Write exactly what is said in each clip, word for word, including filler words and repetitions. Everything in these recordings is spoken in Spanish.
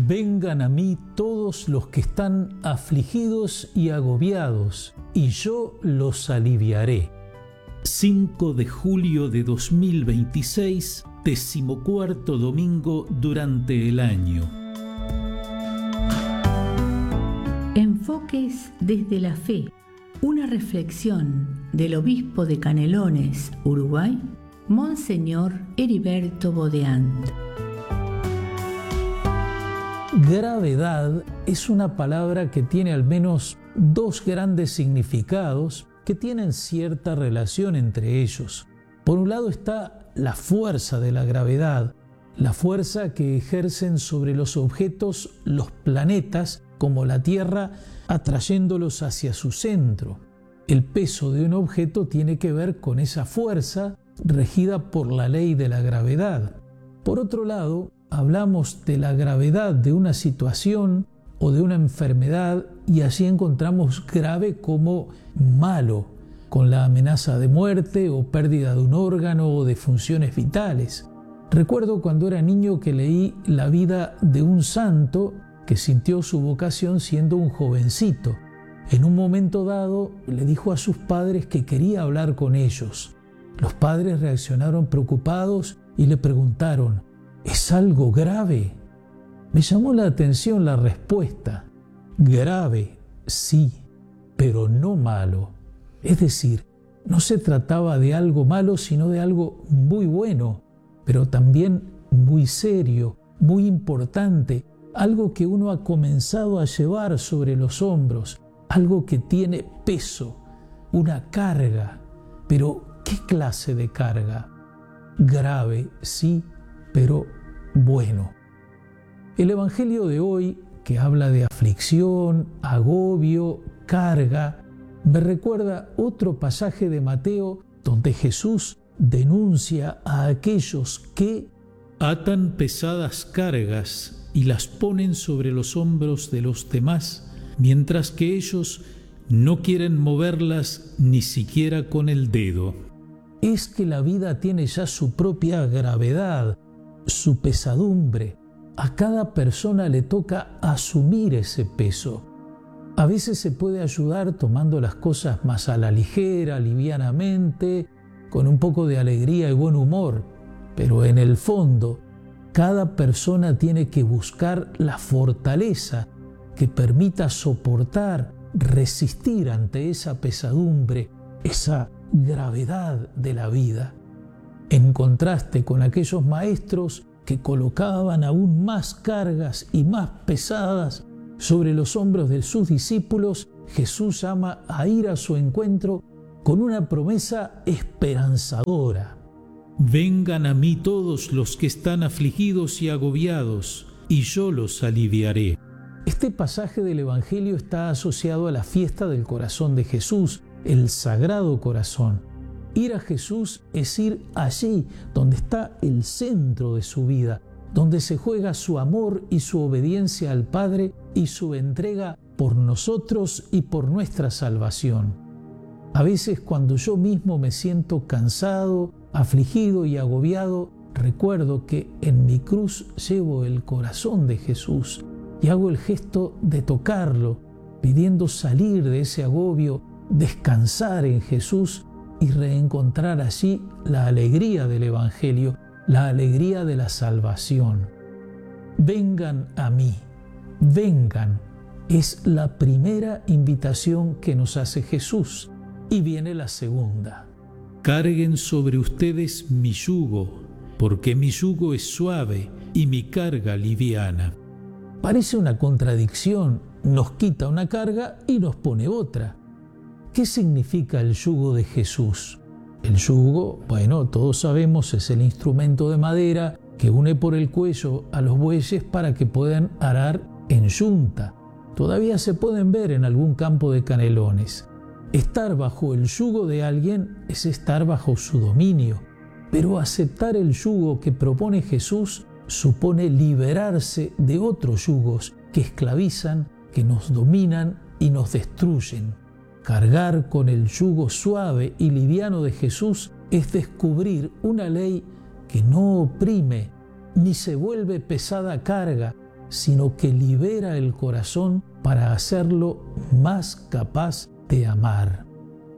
Vengan a mí todos los que están afligidos y agobiados, y yo los aliviaré. cinco de julio de dos mil veintiséis, decimocuarto domingo durante el año. Enfoques desde la fe. Una reflexión del obispo de Canelones, Uruguay, Monseñor Heriberto Bodeant. Gravedad es una palabra que tiene al menos dos grandes significados que tienen cierta relación entre ellos. Por un lado está la fuerza de la gravedad, la fuerza que ejercen sobre los objetos los planetas como la Tierra, atrayéndolos hacia su centro. El peso de un objeto tiene que ver con esa fuerza regida por la ley de la gravedad. Por otro lado, hablamos de la gravedad de una situación o de una enfermedad y así encontramos grave como malo, con la amenaza de muerte o pérdida de un órgano o de funciones vitales. Recuerdo cuando era niño que leí la vida de un santo que sintió su vocación siendo un jovencito. En un momento dado le dijo a sus padres que quería hablar con ellos. Los padres reaccionaron preocupados y le preguntaron: ¿es algo grave? Me llamó la atención la respuesta. Grave, sí, pero no malo. Es decir, no se trataba de algo malo, sino de algo muy bueno, pero también muy serio, muy importante, algo que uno ha comenzado a llevar sobre los hombros, algo que tiene peso, una carga. Pero, ¿qué clase de carga? Grave, sí, pero bueno. El Evangelio de hoy, que habla de aflicción, agobio, carga, me recuerda otro pasaje de Mateo donde Jesús denuncia a aquellos que atan pesadas cargas y las ponen sobre los hombros de los demás, mientras que ellos no quieren moverlas ni siquiera con el dedo. Es que la vida tiene ya su propia gravedad, su pesadumbre. A cada persona le toca asumir ese peso. A veces se puede ayudar tomando las cosas más a la ligera, livianamente, con un poco de alegría y buen humor, pero en el fondo, cada persona tiene que buscar la fortaleza que permita soportar, resistir ante esa pesadumbre, esa gravedad de la vida. En contraste con aquellos maestros que colocaban aún más cargas y más pesadas sobre los hombros de sus discípulos, Jesús llama a ir a su encuentro con una promesa esperanzadora. Vengan a mí todos los que están afligidos y agobiados, y yo los aliviaré. Este pasaje del Evangelio está asociado a la fiesta del corazón de Jesús, el Sagrado Corazón. Ir a Jesús es ir allí donde está el centro de su vida, donde se juega su amor y su obediencia al Padre y su entrega por nosotros y por nuestra salvación. A veces cuando yo mismo me siento cansado, afligido y agobiado, recuerdo que en mi cruz llevo el corazón de Jesús y hago el gesto de tocarlo, pidiendo salir de ese agobio, descansar en Jesús y reencontrar allí la alegría del Evangelio, la alegría de la salvación. Vengan a mí, vengan. Es la primera invitación que nos hace Jesús y viene la segunda. Carguen sobre ustedes mi yugo, porque mi yugo es suave y mi carga liviana. Parece una contradicción, nos quita una carga y nos pone otra. ¿Qué significa el yugo de Jesús? El yugo, bueno, todos sabemos, es el instrumento de madera que une por el cuello a los bueyes para que puedan arar en yunta. Todavía se pueden ver en algún campo de Canelones. Estar bajo el yugo de alguien es estar bajo su dominio, pero aceptar el yugo que propone Jesús supone liberarse de otros yugos que esclavizan, que nos dominan y nos destruyen. Cargar con el yugo suave y liviano de Jesús es descubrir una ley que no oprime ni se vuelve pesada carga, sino que libera el corazón para hacerlo más capaz de amar.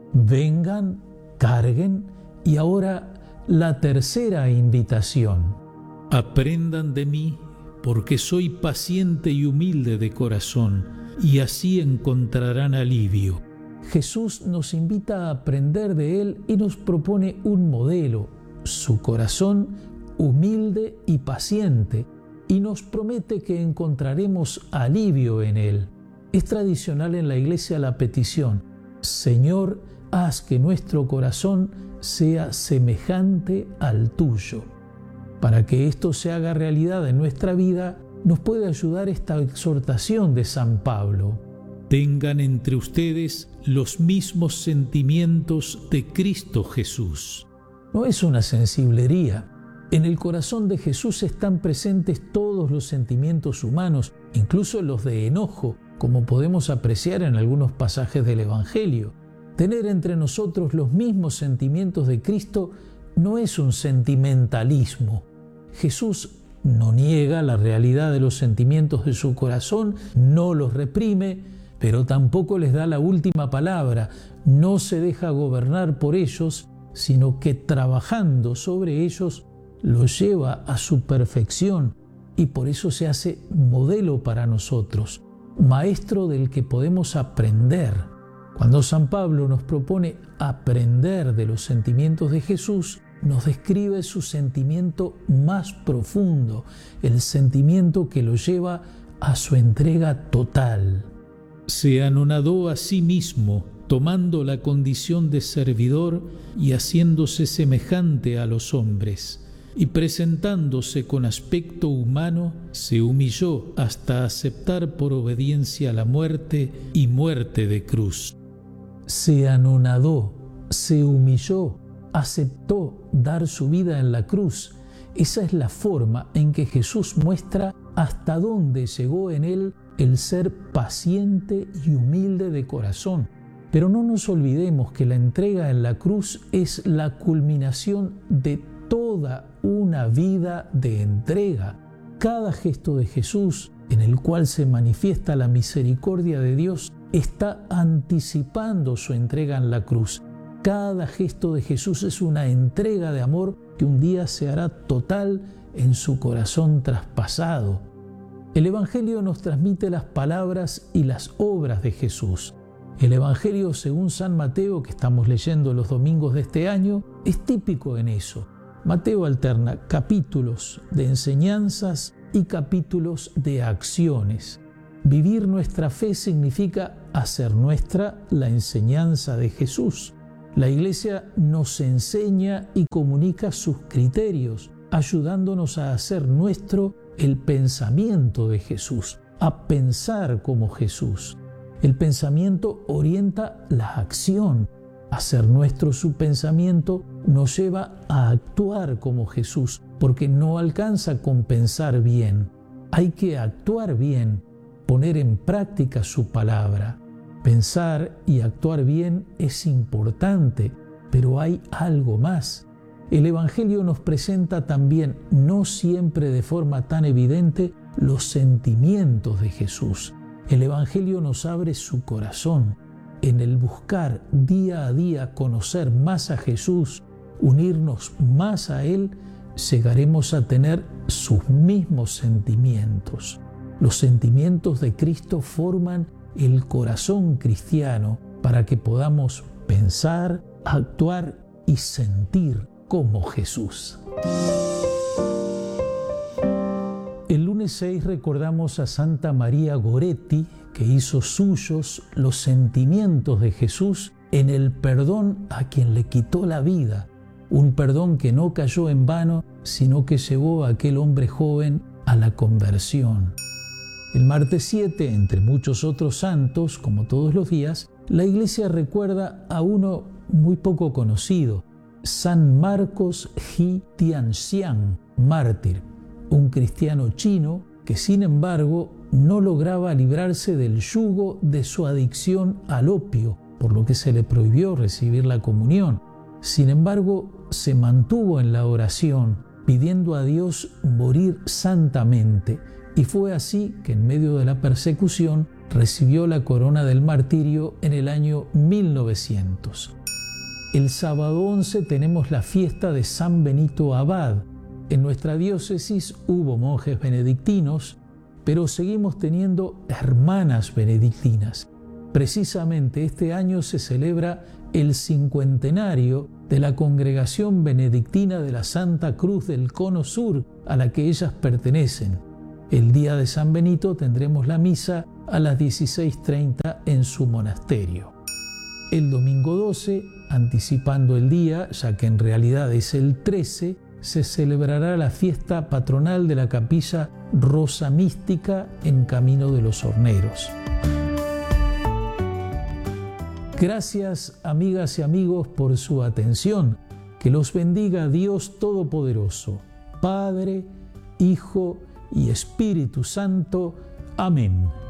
Vengan, carguen, y ahora la tercera invitación. Aprendan de mí, porque soy paciente y humilde de corazón, y así encontrarán alivio. Jesús nos invita a aprender de Él y nos propone un modelo, su corazón humilde y paciente, y nos promete que encontraremos alivio en Él. Es tradicional en la Iglesia la petición: Señor, haz que nuestro corazón sea semejante al tuyo. Para que esto se haga realidad en nuestra vida, nos puede ayudar esta exhortación de San Pablo. Tengan entre ustedes los mismos sentimientos de Cristo Jesús. No es una sensiblería. En el corazón de Jesús están presentes todos los sentimientos humanos, incluso los de enojo, como podemos apreciar en algunos pasajes del Evangelio. Tener entre nosotros los mismos sentimientos de Cristo no es un sentimentalismo. Jesús no niega la realidad de los sentimientos de su corazón, no los reprime, pero tampoco les da la última palabra, no se deja gobernar por ellos, sino que trabajando sobre ellos los lleva a su perfección y por eso se hace modelo para nosotros, maestro del que podemos aprender. Cuando San Pablo nos propone aprender de los sentimientos de Jesús, nos describe su sentimiento más profundo, el sentimiento que lo lleva a su entrega total. Se anonadó a sí mismo, tomando la condición de servidor y haciéndose semejante a los hombres, y presentándose con aspecto humano, se humilló hasta aceptar por obediencia la muerte y muerte de cruz. Se anonadó, se humilló, aceptó dar su vida en la cruz. Esa es la forma en que Jesús muestra hasta dónde llegó en él el ser paciente y humilde de corazón. Pero no nos olvidemos que la entrega en la cruz es la culminación de toda una vida de entrega. Cada gesto de Jesús, en el cual se manifiesta la misericordia de Dios, está anticipando su entrega en la cruz. Cada gesto de Jesús es una entrega de amor que un día se hará total en su corazón traspasado. El Evangelio nos transmite las palabras y las obras de Jesús. El Evangelio según San Mateo, que estamos leyendo los domingos de este año, es típico en eso. Mateo alterna capítulos de enseñanzas y capítulos de acciones. Vivir nuestra fe significa hacer nuestra la enseñanza de Jesús. La Iglesia nos enseña y comunica sus criterios, ayudándonos a hacer nuestro el pensamiento de Jesús, a pensar como Jesús. El pensamiento orienta la acción. Hacer nuestro su pensamiento nos lleva a actuar como Jesús, porque no alcanza con pensar bien. Hay que actuar bien, poner en práctica su palabra. Pensar y actuar bien es importante, pero hay algo más. El Evangelio nos presenta también, no siempre de forma tan evidente, los sentimientos de Jesús. El Evangelio nos abre su corazón. En el buscar día a día conocer más a Jesús, unirnos más a Él, llegaremos a tener sus mismos sentimientos. Los sentimientos de Cristo forman el corazón cristiano para que podamos pensar, actuar y sentir como Jesús. El lunes seis recordamos a Santa María Goretti, que hizo suyos los sentimientos de Jesús en el perdón a quien le quitó la vida, un perdón que no cayó en vano, sino que llevó a aquel hombre joven a la conversión. El martes siete, entre muchos otros santos, como todos los días, la Iglesia recuerda a uno muy poco conocido, San Marcos Ji Tianxiang, mártir, un cristiano chino que sin embargo no lograba librarse del yugo de su adicción al opio, por lo que se le prohibió recibir la comunión. Sin embargo, se mantuvo en la oración, pidiendo a Dios morir santamente, y fue así que en medio de la persecución recibió la corona del martirio en el año mil novecientos. El sábado once tenemos la fiesta de San Benito Abad. En nuestra diócesis hubo monjes benedictinos, pero seguimos teniendo hermanas benedictinas. Precisamente este año se celebra el cincuentenario de la Congregación Benedictina de la Santa Cruz del Cono Sur, a la que ellas pertenecen. El día de San Benito tendremos la misa a las dieciséis treinta en su monasterio. El domingo doce, anticipando el día, ya que en realidad es el trece, se celebrará la fiesta patronal de la capilla Rosa Mística en Camino de los Horneros. Gracias, amigas y amigos, por su atención. Que los bendiga Dios Todopoderoso, Padre, Hijo y Espíritu Santo. Amén.